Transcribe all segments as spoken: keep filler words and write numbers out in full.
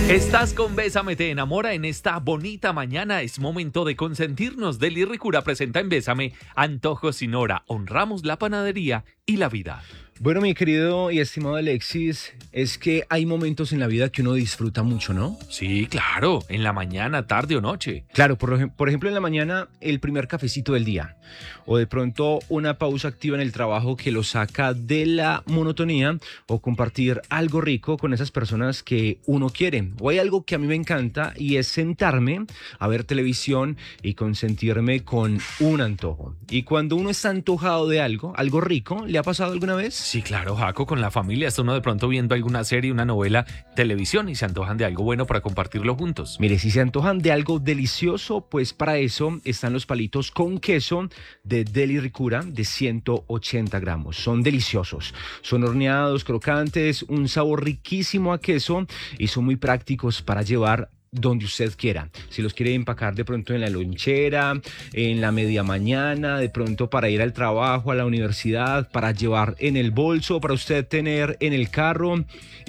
Estás con Bésame te enamora en esta bonita mañana. Es momento de consentirnos. Deli Ricura presenta en Bésame Antojos sin hora. Honramos la panadería y la vida. Bueno, mi querido y estimado Alexis, es que hay momentos en la vida que uno disfruta mucho, ¿no? Sí, claro. En la mañana, tarde o noche. Claro, por, ej- por ejemplo, en la mañana, el primer cafecito del día. O de pronto una pausa activa en el trabajo que lo saca de la monotonía. O compartir algo rico con esas personas que uno quiere. O hay algo que a mí me encanta y es sentarme a ver televisión y consentirme con un antojo. Y cuando uno está antojado de algo, algo rico, ¿le ha pasado alguna vez? Sí, claro, Jaco, con la familia. Está uno de pronto viendo alguna serie, una novela, televisión y se antojan de algo bueno para compartirlo juntos. Mire, si se antojan de algo delicioso, pues para eso están los palitos con queso de Deli Ricura de ciento ochenta gramos. Son deliciosos, son horneados, crocantes, un sabor riquísimo a queso y son muy prácticos para llevar donde usted quiera. Si los quiere empacar de pronto en la lonchera, en la media mañana, de pronto para ir al trabajo, a la universidad, para llevar en el bolso, para usted tener en el carro,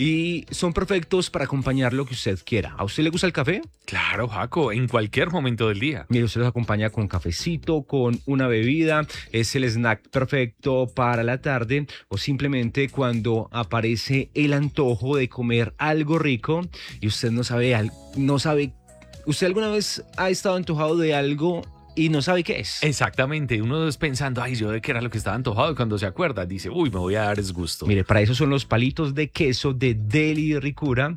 y son perfectos para acompañar lo que usted quiera. ¿A usted le gusta el café? Claro, Jaco, en cualquier momento del día. Mire, usted los acompaña con cafecito, con una bebida, es el snack perfecto para la tarde o simplemente cuando aparece el antojo de comer algo rico y usted no sabe, al- no sabe, ¿usted alguna vez ha estado antojado de algo y no sabe qué es? Exactamente, uno es pensando, ay, yo de qué era lo que estaba antojado, y cuando se acuerda, dice, uy, me voy a dar es gusto. Mire, para eso son los palitos de queso de Deli Ricura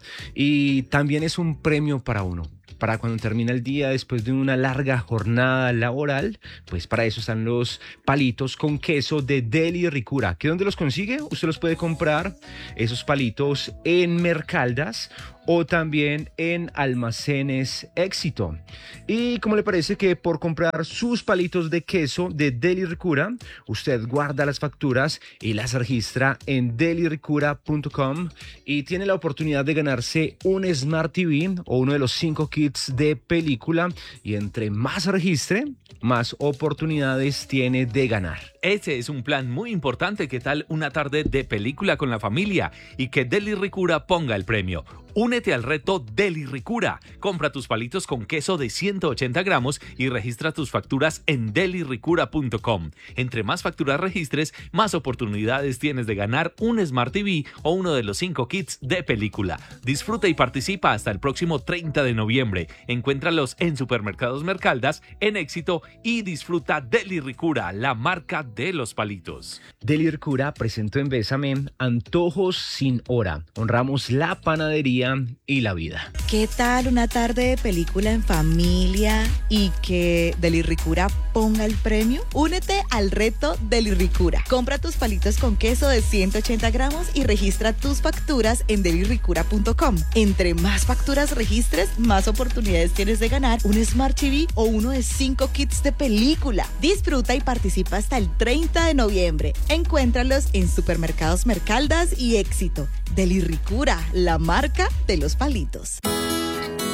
y también es un premio para uno. Para cuando termina el día después de una larga jornada laboral, pues para eso están los palitos con queso de Deli Ricura. ¿Qué dónde los consigue? Usted los puede comprar, esos palitos, en Mercaldas o también en Almacenes Éxito. ¿Y cómo le parece que por comprar sus palitos de queso de Deli Ricura, usted guarda las facturas y las registra en deli ricura punto com y tiene la oportunidad de ganarse un Smart T V o uno de los cinco kits de película? Y entre más registre, más oportunidades tiene de ganar. Ese es un plan muy importante. ¿Qué tal una tarde de película con la familia? Y que Deli Ricura ponga el premio. Únete al reto Deli Ricura. Compra tus palitos con queso de ciento ochenta gramos y registra tus facturas en deli ricura punto com. Entre más facturas registres, más oportunidades tienes de ganar un Smart T V o uno de los cinco kits de película. Disfruta y participa hasta el próximo treinta de noviembre. Encuéntralos en Supermercados Mercaldas, en Éxito, y disfruta Deli Ricura, la marca de los palitos. Deli Ricura presentó en Bésame Antojos sin hora. Honramos la panadería y la vida. ¿Qué tal una tarde de película en familia y que Deli Ricura ponga el premio? Únete al reto Deli Ricura. Compra tus palitos con queso de ciento ochenta gramos y registra tus facturas en deli ricura punto com. Entre más facturas registres, más oportunidades tienes de ganar un Smart T V o uno de cinco kits de película. Disfruta y participa hasta el treinta de noviembre. Encuéntralos en Supermercados Mercaldas y Éxito. Deli Ricura, la marca de los palitos.